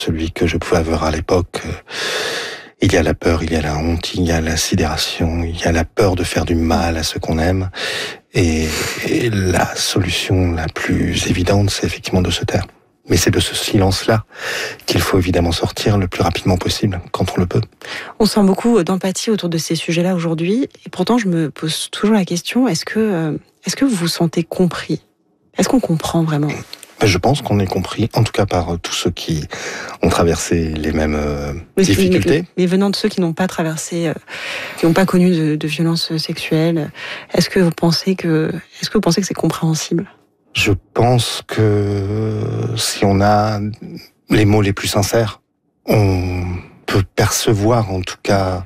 celui que je pouvais avoir à l'époque. Il y a la peur, il y a la honte, il y a la sidération, il y a la peur de faire du mal à ceux qu'on aime. Et la solution la plus évidente, c'est effectivement de se taire. Mais c'est de ce silence-là qu'il faut évidemment sortir le plus rapidement possible, quand on le peut. On sent beaucoup d'empathie autour de ces sujets-là aujourd'hui. Et pourtant, je me pose toujours la question, est-ce que vous vous sentez compris ? Est-ce qu'on comprend vraiment ? Je pense qu'on est compris, en tout cas par tous ceux qui ont traversé les mêmes difficultés. Mais venant de ceux qui n'ont pas traversé, qui n'ont pas connu de violences sexuelles, est-ce que vous pensez que c'est compréhensible ? Je pense que si on a les mots les plus sincères, on peut percevoir en tout cas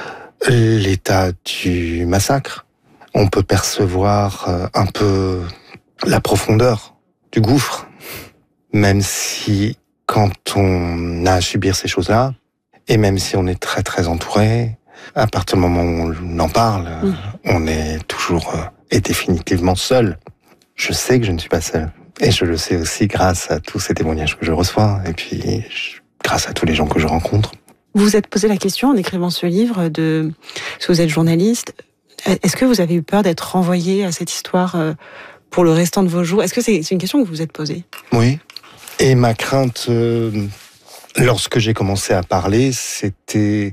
l'état du massacre. On peut percevoir un peu la profondeur du gouffre, même si quand on a à subir ces choses-là, et même si on est très très entouré, à partir du moment où on en parle, on est toujours et définitivement seul. Je sais que je ne suis pas seul, et je le sais aussi grâce à tous ces témoignages que je reçois, et puis grâce à tous les gens que je rencontre. Vous vous êtes posé la question en écrivant ce livre si vous êtes journaliste, est-ce que vous avez eu peur d'être renvoyé à cette histoire pour le restant de vos jours ? Est-ce que c'est une question que vous vous êtes posée ? Oui. Et ma crainte, lorsque j'ai commencé à parler, c'était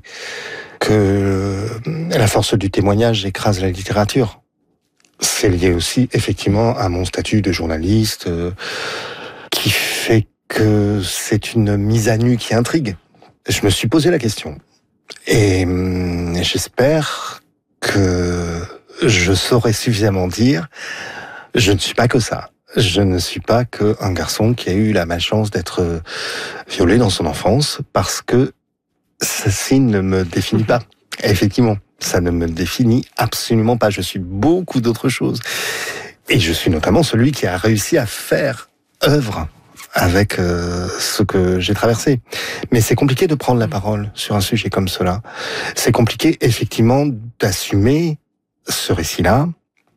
que la force du témoignage écrase la littérature. C'est lié aussi, effectivement, à mon statut de journaliste, qui fait que c'est une mise à nu qui intrigue. Je me suis posé la question. Et j'espère que je saurais suffisamment dire, je ne suis pas que ça. Je ne suis pas qu'un garçon qui a eu la malchance d'être violé dans son enfance, parce que ceci ne me définit pas. Effectivement, ça ne me définit absolument pas. Je suis beaucoup d'autres choses. Et je suis notamment celui qui a réussi à faire œuvre avec ce que j'ai traversé. Mais c'est compliqué de prendre la parole sur un sujet comme cela. C'est compliqué, effectivement, d'assumer ce récit-là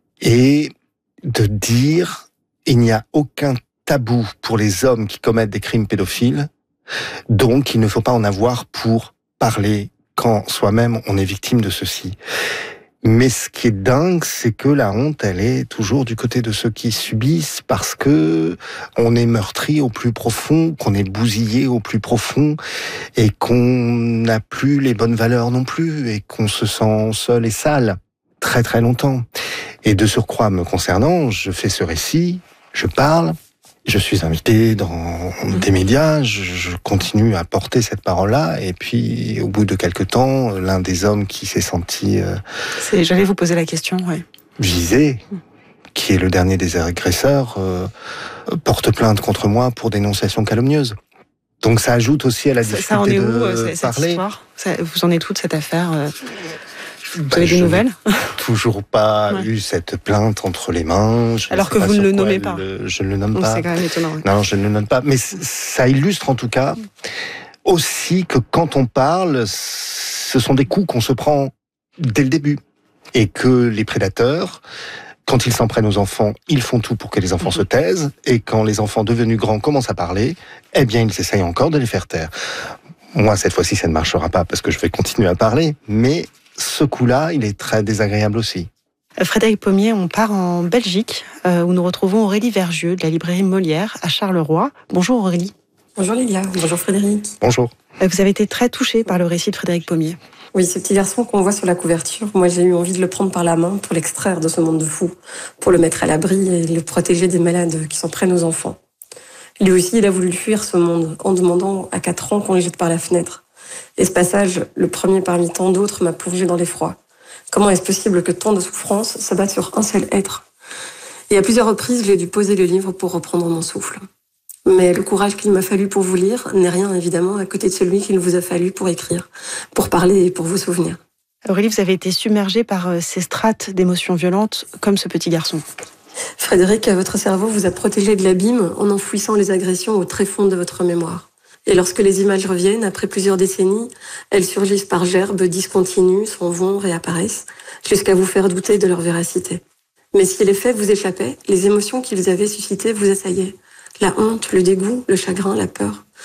et de dire il n'y a aucun tabou pour les hommes qui commettent des crimes pédophiles, donc il ne faut pas en avoir pour parler quand soi-même on est victime de ceci. Mais ce qui est dingue, c'est que la honte, elle est toujours du côté de ceux qui subissent, parce que on est meurtri au plus profond, qu'on est bousillé au plus profond, et qu'on n'a plus les bonnes valeurs non plus, et qu'on se sent seul et sale très très longtemps. Et de surcroît, me concernant, je fais ce récit, je parle, je suis invité dans des médias, je continue à porter cette parole-là, et puis au bout de quelque temps, l'un des hommes qui s'est senti... J'allais vous poser la question, oui. Visé, qui est le dernier des agresseurs, porte plainte contre moi pour dénonciation calomnieuse. Donc ça ajoute aussi à la difficulté ça en est où, de cette parler. histoire ? Vous en êtes où de cette affaire ? Vous avez des nouvelles ? Toujours pas eu cette plainte entre les mains. Alors que vous ne le nommez pas. Je ne le nomme pas. C'est quand même étonnant. Oui. Non, je ne le nomme pas. Mais ça illustre en tout cas aussi que quand on parle, ce sont des coups qu'on se prend dès le début. Et que les prédateurs, quand ils s'en prennent aux enfants, ils font tout pour que les enfants se taisent. Et quand les enfants devenus grands commencent à parler, eh bien ils essayent encore de les faire taire. Moi, cette fois-ci, ça ne marchera pas parce que je vais continuer à parler. Mais ce coup-là, il est très désagréable aussi. Frédéric Pommier, on part en Belgique, où nous retrouvons Aurélie Vergieux de la librairie Molière à Charleroi. Bonjour Aurélie. Bonjour Lilia, bonjour Frédéric. Bonjour. Vous avez été très touchée par le récit de Frédéric Pommier. Oui, ce petit garçon qu'on voit sur la couverture, moi j'ai eu envie de le prendre par la main pour l'extraire de ce monde de fous, pour le mettre à l'abri et le protéger des malades qui s'en prennent aux enfants. Lui aussi, il a voulu fuir ce monde en demandant à 4 ans qu'on le jette par la fenêtre. Et ce passage, le premier parmi tant d'autres, m'a plongé dans l'effroi. Comment est-ce possible que tant de souffrances s'abattent sur un seul être ? Et à plusieurs reprises, j'ai dû poser le livre pour reprendre mon souffle. Mais le courage qu'il m'a fallu pour vous lire n'est rien, évidemment, à côté de celui qu'il vous a fallu pour écrire, pour parler et pour vous souvenir. Aurélie, vous avez été submergée par ces strates d'émotions violentes, comme ce petit garçon. Frédéric, votre cerveau vous a protégé de l'abîme en enfouissant les agressions au tréfonds de votre mémoire. Et lorsque les images reviennent, après plusieurs décennies, elles surgissent par gerbes, discontinues, s'en vont, réapparaissent, jusqu'à vous faire douter de leur véracité. Mais si les faits vous échappaient, les émotions qu'ils avaient suscitées vous assaillaient. La honte, le dégoût, le chagrin, la peur.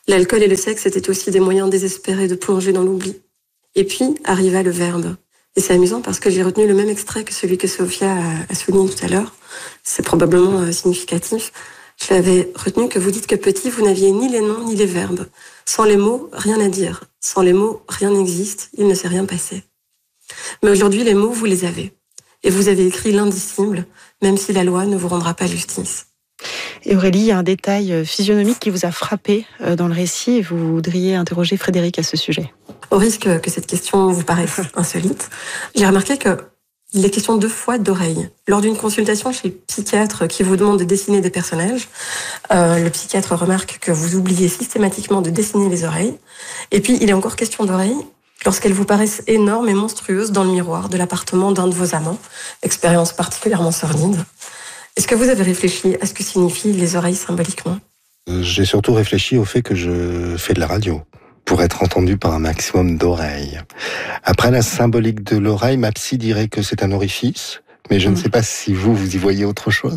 L'alcool et le sexe étaient aussi des moyens désespérés de plonger dans l'oubli. Et puis arriva le verbe. Et c'est amusant parce que j'ai retenu le même extrait que celui que Sophia a souligné tout à l'heure. C'est probablement significatif. Je l'avais retenu que vous dites que petit, vous n'aviez ni les noms ni les verbes. Sans les mots, rien à dire. Sans les mots, rien n'existe. Il ne s'est rien passé. Mais aujourd'hui, les mots, vous les avez. Et vous avez écrit l'indicible, même si la loi ne vous rendra pas justice. Et Aurélie, il y a un détail physionomique qui vous a frappé dans le récit et vous voudriez interroger Frédéric à ce sujet. Au risque que cette question vous paraisse insolite, j'ai remarqué qu'il est question 2 fois d'oreille. Lors d'une consultation chez le psychiatre qui vous demande de dessiner des personnages, le psychiatre remarque que vous oubliez systématiquement de dessiner les oreilles. Et puis, il est encore question d'oreille lorsqu'elles vous paraissent énormes et monstrueuses dans le miroir de l'appartement d'un de vos amants. Expérience particulièrement sordide. Est-ce que vous avez réfléchi à ce que signifient les oreilles symboliquement ? J'ai surtout réfléchi au fait que je fais de la radio pour être entendu par un maximum d'oreilles. Après la symbolique de l'oreille, ma psy dirait que c'est un orifice, mais je ne sais pas si vous y voyez autre chose.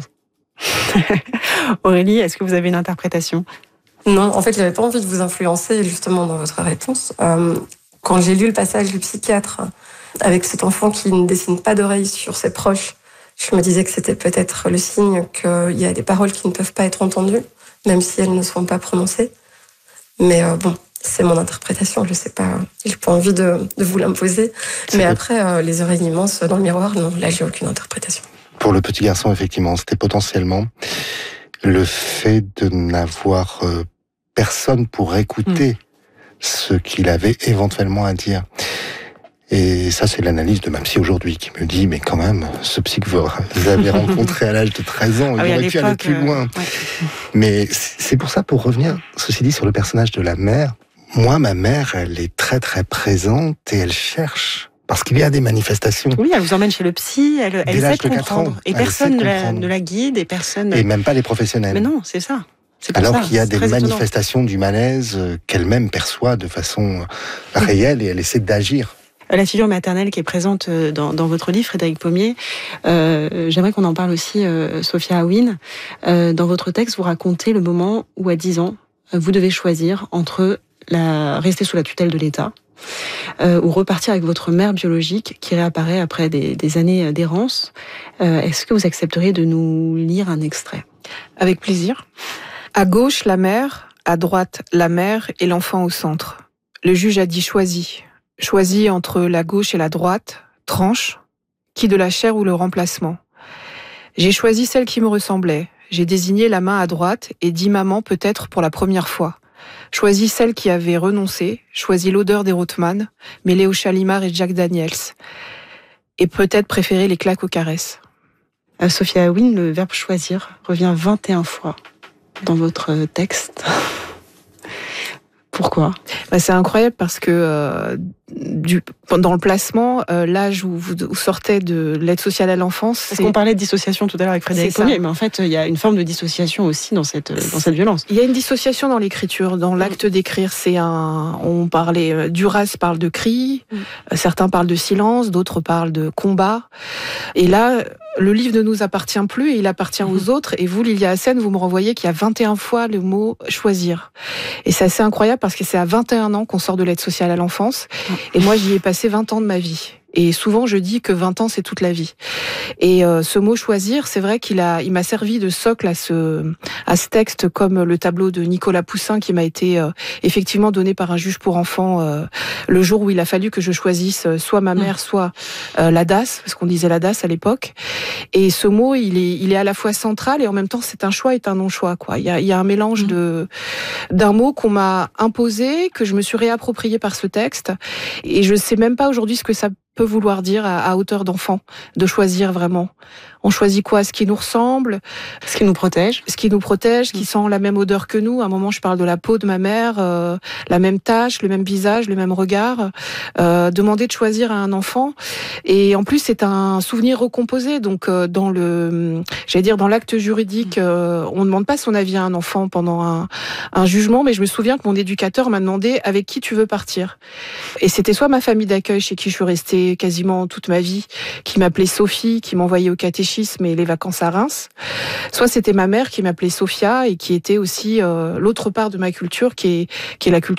Aurélie, est-ce que vous avez une interprétation ? Non, en fait, j'avais pas envie de vous influencer justement dans votre réponse. Quand j'ai lu le passage du psychiatre avec cet enfant qui ne dessine pas d'oreilles sur ses proches, je me disais que c'était peut-être le signe qu'il y a des paroles qui ne peuvent pas être entendues, même si elles ne sont pas prononcées. Mais bon, c'est mon interprétation, je sais pas, j'ai pas envie de vous l'imposer. Mais après, les oreilles immenses dans le miroir, non, là j'ai aucune interprétation. Pour le petit garçon, effectivement, c'était potentiellement le fait de n'avoir personne pour écouter ce qu'il avait éventuellement à dire. Et ça, c'est l'analyse de ma psy aujourd'hui qui me dit, mais quand même, ce psy que vous avez rencontré à l'âge de 13 ans, il aurait pu aller plus loin. Mais c'est pour ça, pour revenir, ceci dit, sur le personnage de la mère, moi, ma mère, elle est très très présente et elle cherche. Parce qu'il y a des manifestations. Oui, elle vous emmène chez le psy, elle essaie de comprendre. Et personne ne la guide, et personne... Et même pas les professionnels. Mais non, c'est ça. Alors qu'il y a des manifestations du malaise qu'elle-même perçoit de façon réelle et elle essaie d'agir. La figure maternelle qui est présente dans votre livre, Frédéric Pommier, j'aimerais qu'on en parle aussi, Sophia Aouine. Dans votre texte, vous racontez le moment où, à 10 ans, vous devez choisir entre rester sous la tutelle de l'État ou repartir avec votre mère biologique qui réapparaît après des années d'errance. Est-ce que vous accepteriez de nous lire un extrait ? Avec plaisir. À gauche, la mère, à droite, la mère et l'enfant au centre. Le juge a dit choisis. Choisis entre la gauche et la droite, tranche, qui de la chair ou le remplacement. J'ai choisi celle qui me ressemblait. J'ai désigné la main à droite et dit maman peut-être pour la première fois. Choisis celle qui avait renoncé, choisis l'odeur des Rothman, mêlée au Chalimard et Jack Daniels. Et peut-être préféré les claques aux caresses. Sophia Aouine, le verbe choisir revient 21 fois dans votre texte. Pourquoi ? C'est incroyable parce que dans le placement, l'âge où vous sortez de l'aide sociale à l'enfance... Parce qu'on parlait de dissociation tout à l'heure avec Frédéric Pommier, mais en fait, il y a une forme de dissociation aussi dans cette violence. Il y a une dissociation dans l'écriture, dans l'acte d'écrire. On parlait... Duras parle de cri, certains parlent de silence, d'autres parlent de combat. Et là... Le livre ne nous appartient plus et il appartient aux autres. Et vous, Lilia Hassen, vous me renvoyez qu'il y a 21 fois le mot « choisir ». Et c'est assez incroyable parce que c'est à 21 ans qu'on sort de l'aide sociale à l'enfance. Et moi, j'y ai passé 20 ans de ma vie. Et souvent, je dis que 20 ans, c'est toute la vie. Et ce mot « choisir », c'est vrai il m'a servi de socle à ce texte, comme le tableau de Nicolas Poussin qui m'a été effectivement donné par un juge pour enfants le jour où il a fallu que je choisisse soit ma mère, soit la DAS, parce qu'on disait la DAS à l'époque. Et ce mot, il est à la fois central et en même temps, c'est un choix et un non-choix, quoi. Il y a un mélange d'un mot qu'on m'a imposé, que je me suis réapproprié par ce texte. Et je sais même pas aujourd'hui ce que ça peut vouloir dire à hauteur d'enfant, de choisir vraiment. On choisit quoi ? Ce qui nous ressemble, ce qui nous protège. Ce qui nous protège, qui sent la même odeur que nous. À un moment, je parle de la peau de ma mère, la même tache, le même visage, le même regard. Demander de choisir à un enfant. Et en plus, c'est un souvenir recomposé. Donc, dans l'acte juridique, on ne demande pas son avis à un enfant pendant un jugement, mais je me souviens que mon éducateur m'a demandé avec qui tu veux partir. Et c'était soit ma famille d'accueil chez qui je suis restée c'était quasiment toute ma vie, qui m'appelait Sophie, qui m'envoyait au catéchisme et les vacances à Reims. Soit c'était ma mère qui m'appelait Sophia et qui était aussi l'autre part de ma culture, qui est la culture